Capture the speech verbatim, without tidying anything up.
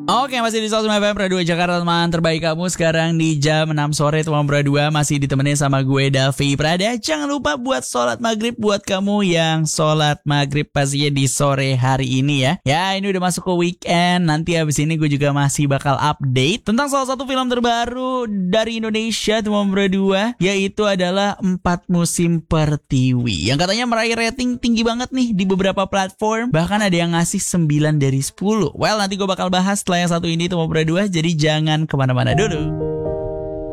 Oke, masih di seratus sembilan F M Radio Jakarta, teman terbaik kamu. Sekarang di jam enam sore, teman berdua masih ditemenin sama gue, Davi Prada. Jangan lupa buat sholat maghrib buat kamu yang sholat maghrib pastinya di sore hari ini ya. Ya, ini udah masuk ke weekend. Nanti habis ini gue juga masih bakal update tentang salah satu film terbaru dari Indonesia, teman berdua, yaitu adalah Empat Musim Pertiwi, yang katanya meraih rating tinggi banget nih di beberapa platform. Bahkan ada yang ngasih sembilan dari sepuluh. Well, nanti gue bakal bahas setelah yang satu ini, teman berdua. Jadi jangan kemana-mana dulu.